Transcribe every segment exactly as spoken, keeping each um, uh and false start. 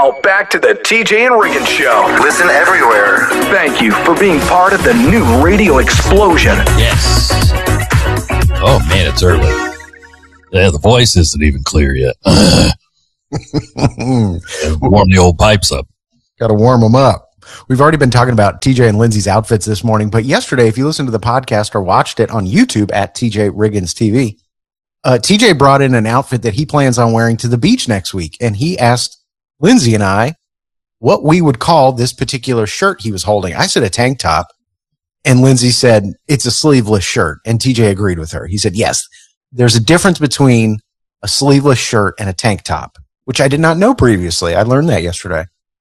Now, back to the T J and Riggins Show. Listen everywhere. Thank you for being part of the new radio explosion. Yes. Oh, man, it's early. Yeah, the voice isn't even clear yet. Warm the old pipes up. Got to warm them up. We've already been talking about T J and Lindsay's outfits this morning, but yesterday, if you listened to the podcast or watched it on YouTube at T J Riggins T V, uh, T J brought in an outfit that he plans on wearing to the beach next week. And he asked Lindsay and I what we would call this particular shirt he was holding. I said a tank top, and Lindsay said it's a sleeveless shirt. And T J agreed with her. He said, yes, there's a difference between a sleeveless shirt and a tank top, which I did not know previously. I learned that yesterday.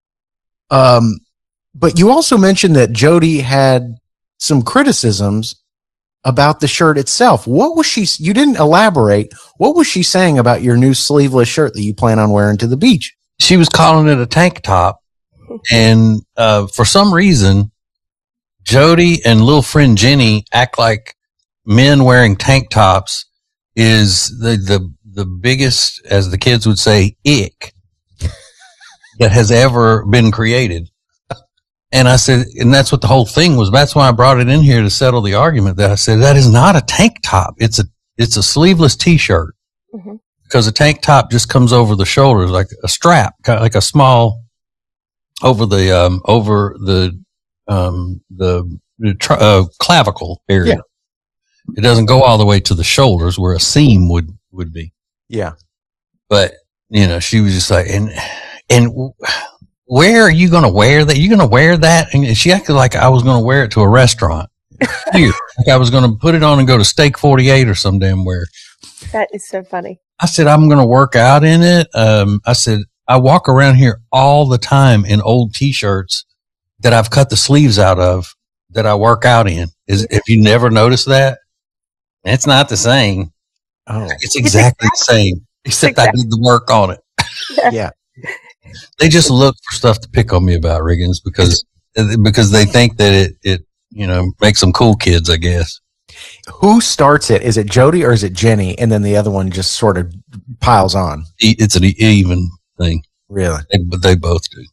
Um, But you also mentioned that Jody had some criticisms about the shirt itself. What was she, you didn't elaborate. What was she saying about your new sleeveless shirt that you plan on wearing to the beach? She was calling it a tank top. And, uh, for some reason, Jody and little friend Jenny act like men wearing tank tops is the, the, the biggest, as the kids would say, ick that has ever been created. And I said, and that's what the whole thing was. That's why I brought it in here to settle the argument. That I said, that is not a tank top. It's a, it's a sleeveless t-shirt mm-hmm. because a tank top just comes over the shoulders like a strap, kind of like a small over the, um, over the, um, the, the uh, clavicle area. Yeah. It doesn't go all the way to the shoulders where a seam would, would be. Yeah. But, you know, she was just like, and, and, where are you going to wear that? You going to wear that? And she acted like I was going to wear it to a restaurant. Like I was going to put it on and go to Steak forty-eight or some damn where. That is so funny. I said, I'm going to work out in it. Um, I said, I walk around here all the time in old t-shirts that I've cut the sleeves out of that I work out in. Is, if you never noticed that, it's not the same. Oh, it's exactly the same, except exactly. I did the work on it. Yeah. They just look for stuff to pick on me about, Riggins, because because they think that it, it you know makes them cool kids, I guess. Who starts it? Is it Jody or is it Jenny? And then the other one just sort of piles on. It's an even thing. Really? They, but they both do.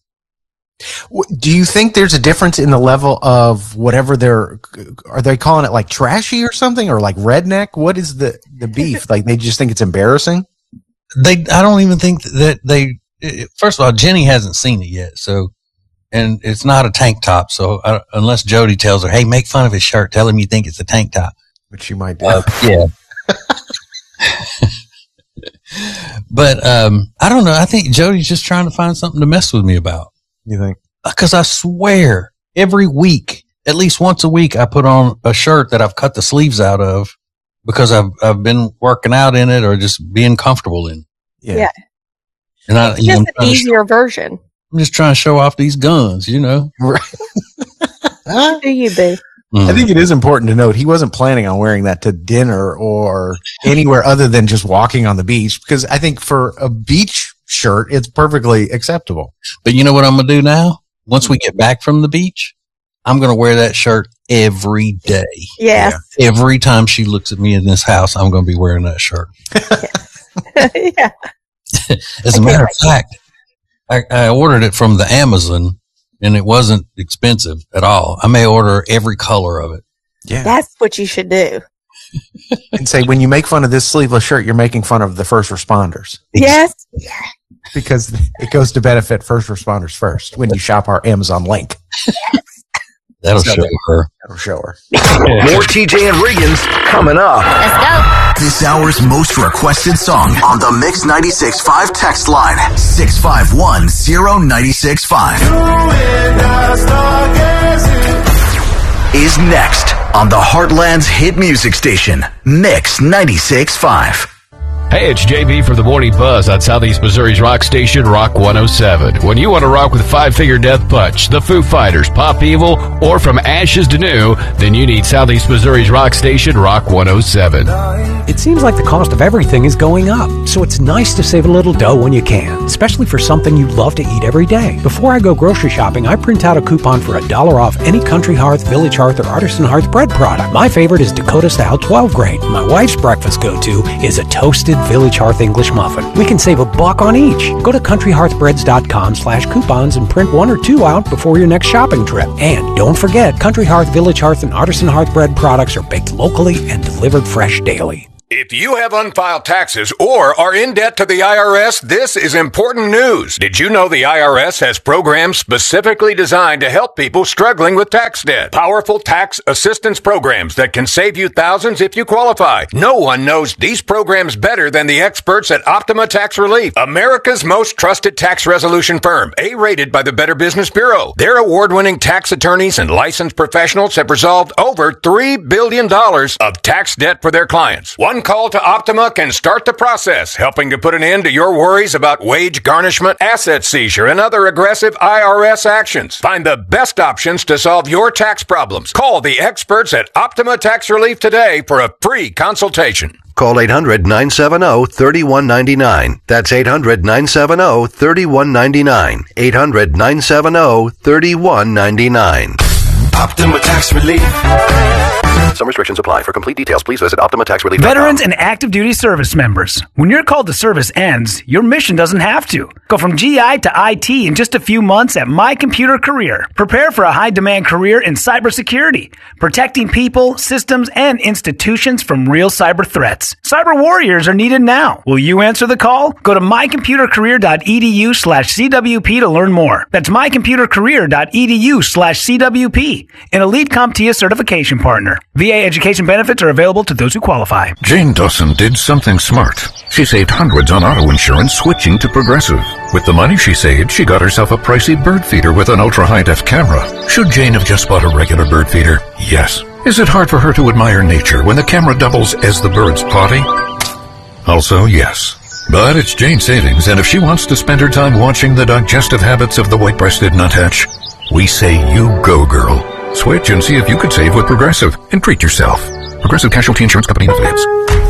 Do you think there's a difference in the level of whatever they're, are they calling it like trashy or something, or like redneck? What is the, the beef? Like they just think it's embarrassing? They, I don't even think that they, first of all, Jenny hasn't seen it yet, so, and it's not a tank top, so uh, unless Jody tells her, hey, make fun of his shirt, tell him you think it's a tank top. Which you might do. Uh, yeah. But, um, I don't know. I think Jody's just trying to find something to mess with me about. You think? Because I swear, every week, at least once a week, I put on a shirt that I've cut the sleeves out of because I've, I've been working out in it or just being comfortable in it. Yeah. yeah. And I, it's just an easier show, version. I'm just trying to show off these guns, you know. Right. What do you be? Mm. I think it is important to note he wasn't planning on wearing that to dinner or anywhere other than just walking on the beach, because I think for a beach shirt, it's perfectly acceptable. But you know what I'm going to do now? Once we get back from the beach, I'm going to wear that shirt every day. Yes. Yeah. Every time she looks at me in this house, I'm going to be wearing that shirt. Yeah. As a matter of fact, I, I ordered it from the Amazon and it wasn't expensive at all. I may order every color of it. Yeah. That's what you should do. And say, when you make fun of this sleeveless shirt, you're making fun of the first responders. Yes. Because it goes to benefit first responders first when you shop our Amazon link. That'll so show her. That'll show her. More T J and Riggins coming up. Let's go. This hour's most requested song on the Mix ninety-six point five text line. six five one zero nine six five. Is next on the Heartland's hit music station, Mix ninety-six point five. Hey, it's J B from the Morning Buzz on Southeast Missouri's rock station, Rock one oh seven. When you want to rock with Five Finger Death Punch, the Foo Fighters, Pop Evil, or From Ashes to New, then you need Southeast Missouri's rock station, Rock one oh seven. It seems like the cost of everything is going up, so it's nice to save a little dough when you can, especially for something you love to eat every day. Before I go grocery shopping, I print out a coupon for a dollar off any Country Hearth, Village Hearth, or Artisan Hearth bread product. My favorite is Dakota Style twelve grain. My wife's breakfast go-to is a toasted Village Hearth English Muffin. We can save a buck on each. Go to country hearth breads dot com slash coupons and print one or two out before your next shopping trip. And don't forget, Country Hearth, Village Hearth, and Artisan Hearth Bread products are baked locally and delivered fresh daily. If you have unfiled taxes or are in debt to the I R S, this is important news. Did you know the I R S has programs specifically designed to help people struggling with tax debt? Powerful tax assistance programs that can save you thousands if you qualify. No one knows these programs better than the experts at Optima Tax Relief, America's most trusted tax resolution firm, A-rated by the Better Business Bureau. Their award-winning tax attorneys and licensed professionals have resolved over three billion dollars of tax debt for their clients. One call to Optima can start the process, helping to put an end to your worries about wage garnishment, asset seizure, and other aggressive I R S actions. Find the best options to solve your tax problems. Call the experts at Optima Tax Relief today for a free consultation. Call eight hundred, nine seven zero, three one nine nine. That's eight hundred, nine seven zero, three one nine nine. eight hundred, nine seven zero, three one nine nine. Optima Tax Relief. Some restrictions apply. For complete details, please visit Optima Tax Relief. Veterans and active duty service members. When your call to service ends, your mission doesn't have to. Go from G I to I T in just a few months at My Computer Career. Prepare for a high-demand career in cybersecurity, protecting people, systems, and institutions from real cyber threats. Cyber warriors are needed now. Will you answer the call? Go to my computer career dot e d u slash c w p to learn more. That's my computer career dot e d u slash c w p, an Elite CompTIA certification partner. V A education benefits are available to those who qualify. Jane Dawson did something smart. She saved hundreds on auto insurance switching to Progressive. With the money she saved, she got herself a pricey bird feeder with an ultra-high-def camera. Should Jane have just bought a regular bird feeder? Yes. Is it hard for her to admire nature when the camera doubles as the bird's potty? Also, yes. But it's Jane's savings, and if she wants to spend her time watching the digestive habits of the white-breasted nuthatch, we say you go, girl. Switch and see if you could save with Progressive and treat yourself. Progressive Casualty Insurance Company and Affiliates.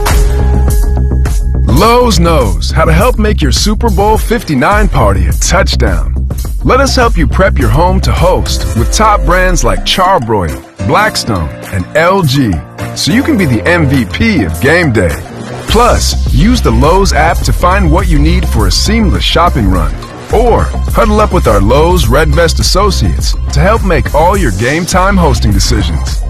Lowe's knows how to help make your Super Bowl fifty-nine party a touchdown. Let us help you prep your home to host with top brands like Charbroil, Blackstone, and L G, so you can be the M V P of game day. Plus, use the Lowe's app to find what you need for a seamless shopping run. Or huddle up with our Lowe's Red Vest associates to help make all your game time hosting decisions.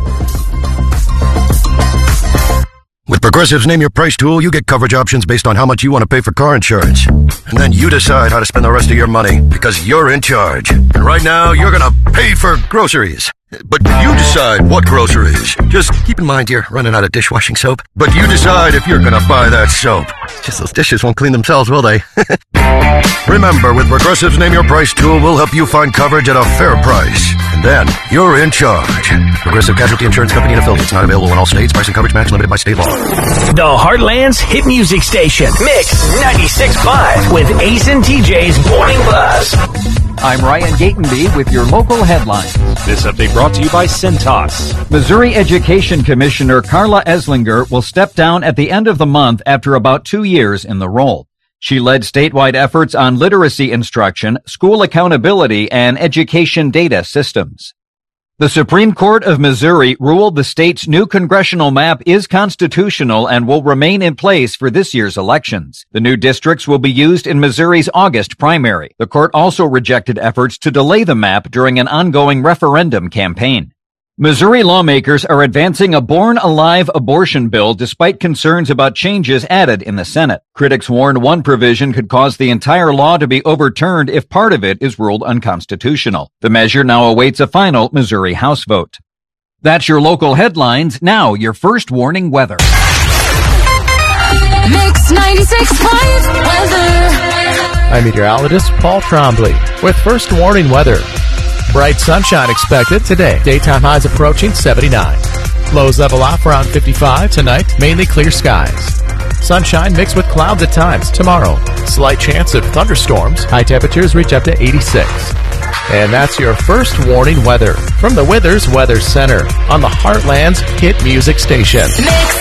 With Progressive's Name Your Price tool, you get coverage options based on how much you want to pay for car insurance. And then you decide how to spend the rest of your money, because you're in charge. And right now, you're going to pay for groceries. But you decide what groceries. Just keep in mind you're running out of dishwashing soap. But you decide if you're going to buy that soap. Just those dishes won't clean themselves, will they? Remember, with Progressive's Name Your Price tool, we'll help you find coverage at a fair price. And then, you're in charge. Progressive Casualty Insurance Company and Affiliates. Not available in all states. Price and coverage match limited by state law. The Heartland's hit music station. Mix ninety-six point five with Ace and T J's Morning Buzz. I'm Ryan Gatenby with your local headlines. This update brought to you by Cintas. Missouri Education Commissioner Carla Eslinger will step down at the end of the month after about two years in the role. She led statewide efforts on literacy instruction, school accountability, and education data systems. The Supreme Court of Missouri ruled the state's new congressional map is constitutional and will remain in place for this year's elections. The new districts will be used in Missouri's August primary. The court also rejected efforts to delay the map during an ongoing referendum campaign. Missouri lawmakers are advancing a Born Alive abortion bill despite concerns about changes added in the Senate. Critics warn one provision could cause the entire law to be overturned if part of it is ruled unconstitutional. The measure now awaits a final Missouri House vote. That's your local headlines. Now, your first warning weather. Mix ninety-six point five weather. I'm meteorologist Paul Trombley with first warning weather. Bright sunshine expected today. Daytime highs approaching seventy-nine. Lows level off around fifty-five. Tonight, mainly clear skies. Sunshine mixed with clouds at times tomorrow. Slight chance of thunderstorms. High temperatures reach up to eighty-six. And that's your first warning weather from the Withers Weather Center on the Heartland's hit music station. Mix